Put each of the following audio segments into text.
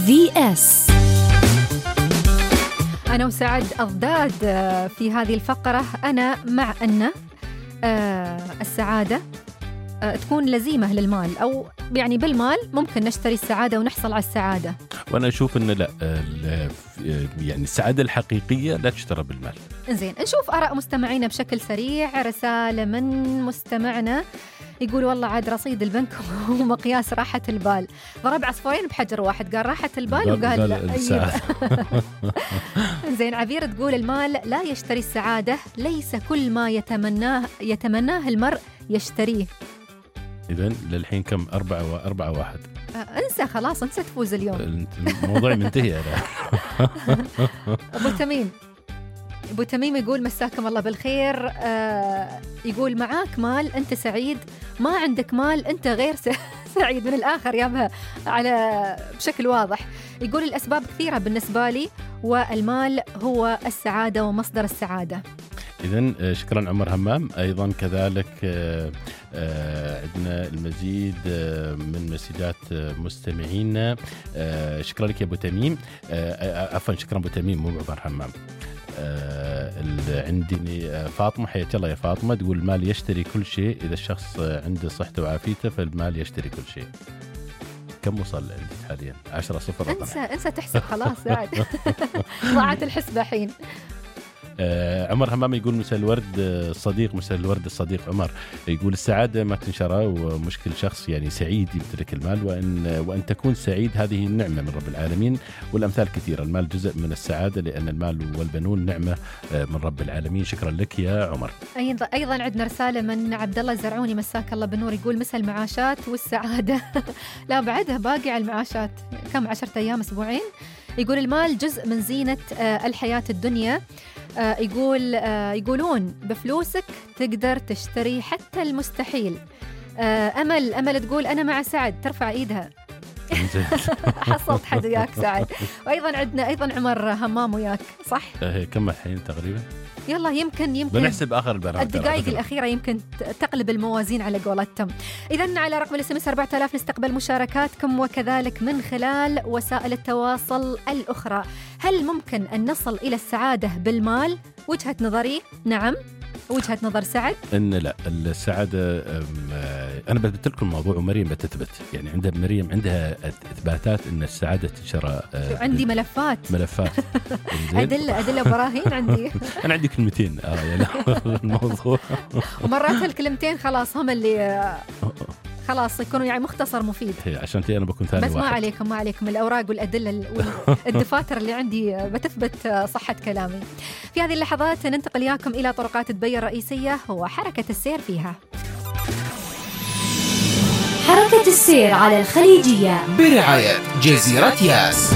VS. أنا وسعد أضداد في هذه الفقرة. أنا مع أن السعادة تكون لزيمة للمال، أو يعني بالمال ممكن نشتري السعادة ونحصل على السعادة. وأنا أشوف أن لا، يعني السعادة الحقيقية لا تشترى بالمال. إنزين، نشوف آراء مستمعينا بشكل سريع. رسالة من مستمعنا يقول والله عاد رصيد البنك ومقياس راحة البال. ضرب عصفورين بحجر واحد، قال راحة البال وقال السعادة. زين. عبير تقول المال لا يشتري السعادة، ليس كل ما يتمناه المرء يشتريه. إذن للحين كم؟ 4-1. انسى خلاص، انسى تفوز اليوم. الموضوع منتهي. أبو تميم يقول مساكم الله بالخير. يقول معاك مال أنت سعيد، ما عندك مال أنت غير سعيد. من الآخر يابها على بشكل واضح. يقول الأسباب كثيرة بالنسبة لي، والمال هو السعادة ومصدر السعادة. إذن شكرا عمر همام. أيضا كذلك عندنا المزيد من مسجات مستمعين. شكرا لك يا أبو تميم. عفوا شكرا أبو تميم مو عمر همام. عندي فاطمة، حياك الله يا فاطمة، تقول المال يشتري كل شيء، إذا الشخص عنده صحته وعافيته فالمال يشتري كل شيء. كم وصل عندك حاليا؟ 10-0. انسى تحسب خلاص بعد. ضاعت الحسبة حين. عمر همام يقول مساء الورد الصديق عمر، يقول السعادة ما تنشرى، ومشكل شخص يعني سعيد يمتلك المال، وأن تكون سعيد هذه نعمة من رب العالمين، والأمثال كثيرة. المال جزء من السعادة، لأن المال والبنون نعمة من رب العالمين. شكرا لك يا عمر. أيضا عندنا رسالة من عبد الله الزرعوني، مساك الله بالنور، يقول مساء المعاشات والسعادة. لا بعدها باقي على المعاشات كم 10 أيام أسبوعين. يقول المال جزء من زينة الحياة الدنيا. يقولون بفلوسك تقدر تشتري حتى المستحيل. أمل تقول أنا مع سعد، ترفع إيدها. حصلت حد وياك سعد. وأيضا عندنا أيضا عمر همام وياك، صح؟ كم الحين تقريبا؟ يلا يمكن بنحسب آخر البرنامج، الدقائق الأخيرة يمكن تقلب الموازين على قولتهم. إذن على رقم الSMS 4000 نستقبل مشاركاتكم، وكذلك من خلال وسائل التواصل الأخرى. هل ممكن أن نصل إلى السعادة بالمال؟ وجهة نظري نعم، وجهة نظر سعد إن لا. السعادة أنا بدت لكم الموضوع، ومريم بتثبت، يعني مريم عندها إثباتات إن السعادة تشرى. عندي ملفات أدلة وبراهين عندي. أنا عندي كلمتين يعني الموضوع، ومرات هالكلمتين خلاص هم اللي خلاص يكونوا يعني مختصر مفيد. عشان أنا بكون ثاني بس واحد. ما عليكم الأوراق والأدلة والدفاتر اللي عندي بتثبت صحة كلامي. في هذه اللحظات ننتقل إياكم إلى طرقات دبي الرئيسية وحركة السير فيها. حركة السير على الخليجية برعاية جزيرة ياس.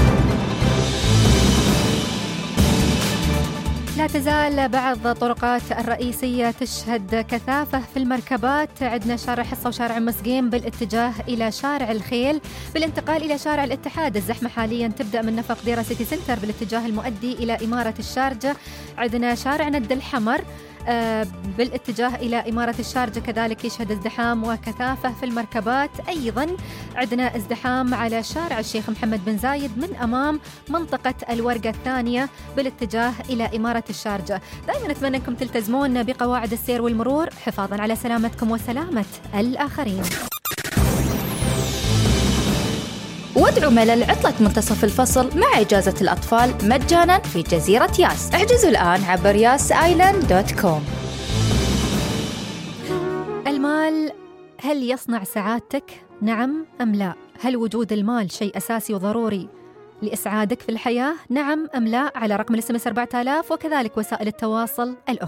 لا تزال بعض الطرقات الرئيسية تشهد كثافة في المركبات. عندنا شارع حصة وشارع مسقيم بالاتجاه إلى شارع الخيل. بالانتقال إلى شارع الاتحاد الزحمة حاليا تبدأ من نفق ديرة سيتي سنتر بالاتجاه المؤدي إلى إمارة الشارجة. عندنا شارع ند الحمر بالاتجاه إلى إمارة الشارجة كذلك يشهد ازدحام وكثافة في المركبات. أيضا عندنا ازدحام على شارع الشيخ محمد بن زايد من أمام منطقة الورقة الثانية بالاتجاه إلى إمارة الشارجة. دائما نتمنى أنكم تلتزمون بقواعد السير والمرور حفاظا على سلامتكم وسلامة الآخرين. وادعوا ملل عطلة منتصف الفصل مع إجازة الأطفال مجانا في جزيرة ياس. احجزوا الآن عبر yasisland.com. المال هل يصنع سعادتك؟ نعم أم لا؟ هل وجود المال شيء أساسي وضروري لإسعادك في الحياة؟ نعم أم لا؟ على رقم الSMS 4000 وكذلك وسائل التواصل الأخرى.